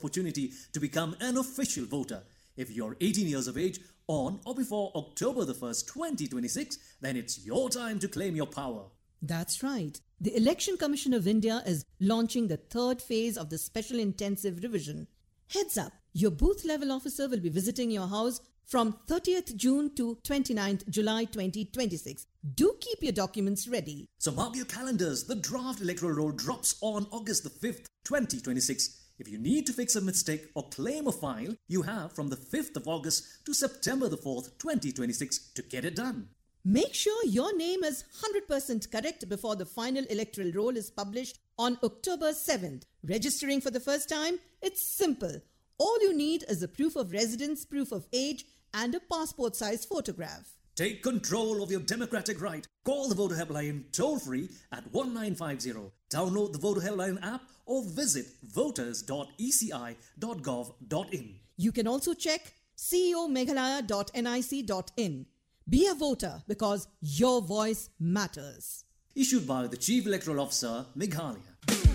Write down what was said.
opportunity to become an official voter. If you're 18 years of age on or before October the 1st, 2026, then it's your time to claim your power. That's right. The Election Commission of India is launching the third phase of the Special Intensive Revision. Heads up, your booth level officer will be visiting your house from 30th June to 29th July 2026. Do keep your documents ready. So mark your calendars. The draft electoral roll drops on August the 5th, 2026. If you need to fix a mistake or claim a file, you have from the 5th of August to September the 4th, 2026 to get it done. Make sure your name is 100% correct before the final electoral roll is published on October 7th. Registering for the first time? It's simple. All you need is a proof of residence, proof of age, and a passport-size photograph. Take control of your democratic right. Call the Voter Helpline toll-free at 1950. Download the Voter Helpline app or visit voters.eci.gov.in. You can also check ceomeghalaya.nic.in. Be a voter because your voice matters. Issued by the Chief Electoral Officer, Meghalaya.